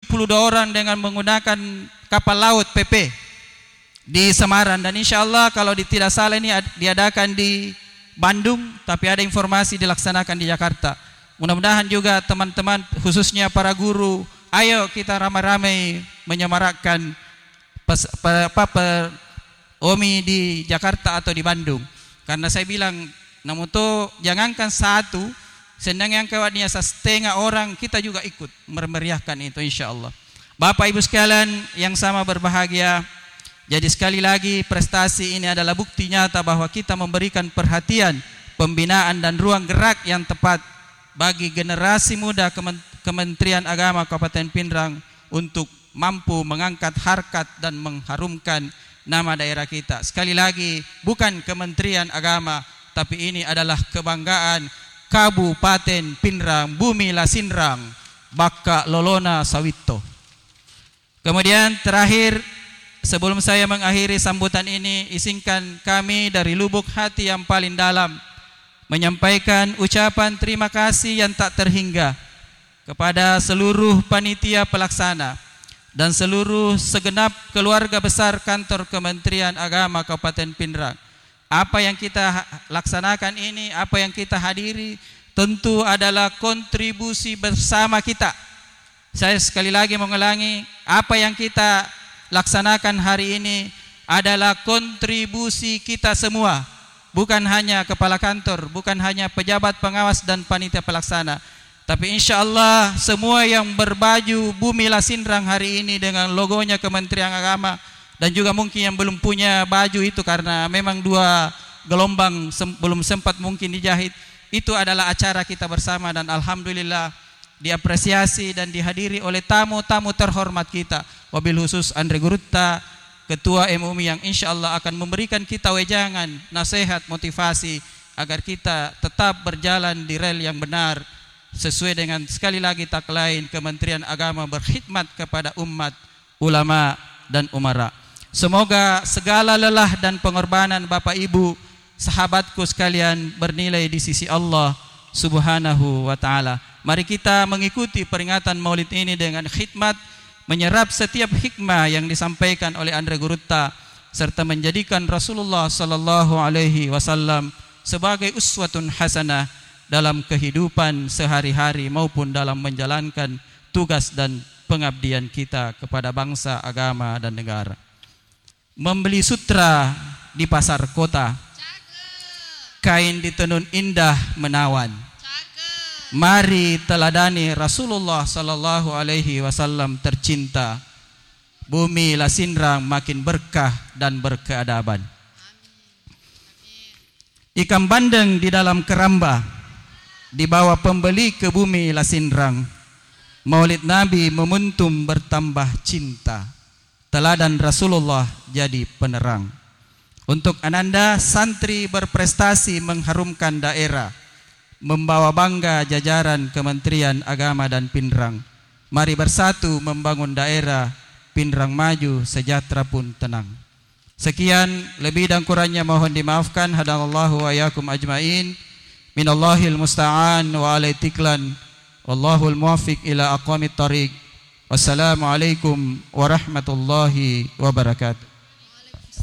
72 orang dengan menggunakan kapal laut PP di Semarang, dan insya Allah kalau tidak salah ini diadakan di Bandung, tapi ada informasi dilaksanakan di Jakarta. Mudah-mudahan juga teman-teman khususnya para guru, ayo kita ramai-ramai menyemarakkan OMI di Jakarta atau di Bandung. Karena saya bilang, namun tuh jangankan satu, sedang yang kewatnya setengah orang kita juga ikut memeriahkan itu insya Allah. Bapak Ibu sekalian yang sama berbahagia, jadi sekali lagi prestasi ini adalah bukti nyata bahwa kita memberikan perhatian, pembinaan dan ruang gerak yang tepat bagi generasi muda Kementerian Agama Kabupaten Pindrang untuk mampu mengangkat harkat dan mengharumkan nama daerah kita. Sekali lagi, bukan Kementerian Agama, tapi ini adalah kebanggaan Kabupaten Pindrang, Bumi Lasinrang, Baka Lolona Sawito. Kemudian terakhir, sebelum saya mengakhiri sambutan ini, izinkan kami dari lubuk hati yang paling dalam menyampaikan ucapan terima kasih yang tak terhingga kepada seluruh panitia pelaksana dan seluruh segenap keluarga besar kantor Kementerian Agama Kabupaten Pindrang. Apa yang kita laksanakan ini, apa yang kita hadiri, tentu adalah kontribusi bersama kita. Saya sekali lagi mengulangi, apa yang kita laksanakan hari ini adalah kontribusi kita semua, bukan hanya kepala kantor, bukan hanya pejabat pengawas dan panitia pelaksana, tapi insya Allah semua yang berbaju Bumi Lasinrang hari ini dengan logonya Kementerian Agama, dan juga mungkin yang belum punya baju itu karena memang 2 gelombang belum sempat mungkin dijahit, itu adalah acara kita bersama, dan alhamdulillah diapresiasi dan dihadiri oleh tamu-tamu terhormat kita, wabil khusus Andre Gurutta, Ketua MUI, yang insya Allah akan memberikan kita wejangan, nasihat, motivasi agar kita tetap berjalan di rel yang benar sesuai dengan sekali lagi tagline Kementerian Agama berkhidmat kepada umat, ulama dan umara. Semoga segala lelah dan pengorbanan Bapak Ibu, sahabatku sekalian bernilai di sisi Allah Subhanahu wa ta'ala. Mari kita mengikuti peringatan Maulid ini dengan khidmat, menyerap setiap hikmah yang disampaikan oleh Andre Gurutta, serta menjadikan Rasulullah sallallahu alaihi wasallam sebagai uswatun hasanah dalam kehidupan sehari-hari maupun dalam menjalankan tugas dan pengabdian kita kepada bangsa, agama dan negara. Membeli sutra di pasar kota, kain ditenun indah menawan. Mari teladani Rasulullah sallallahu alaihi wasallam tercinta. Bumi Lasinrang makin berkah dan berkeadaban. Ikan bandeng di dalam keramba dibawa pembeli ke Bumi Lasinrang. Maulid Nabi memuntum bertambah cinta. Teladan Rasulullah jadi penerang. Untuk Ananda, santri berprestasi mengharumkan daerah, membawa bangga jajaran Kementerian Agama dan Pindrang. Mari bersatu membangun daerah Pindrang maju, sejahtera pun tenang. Sekian, lebih dan kurangnya mohon dimaafkan. Hadallahu wa yakum ajmain. Minallahil musta'an wa alai tiklan. Wallahul muwafiq ila aqwamit tariq. Wassalamualaikum warahmatullahi wabarakatuh.